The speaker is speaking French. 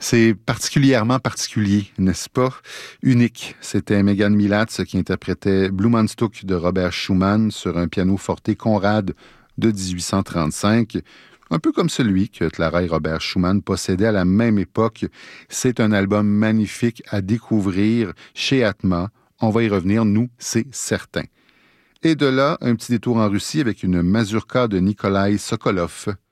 C'est particulièrement particulier, n'est-ce pas? Unique. C'était Megan Milatz qui interprétait Blumenstück de Robert Schumann sur un piano forte Conrad de 1835. Un peu comme celui que Clara et Robert Schumann possédaient à la même époque. C'est un album magnifique à découvrir chez Atma. On va y revenir, nous, c'est certain. Et de là, un petit détour en Russie avec une mazurka de Nikolai Sokolov.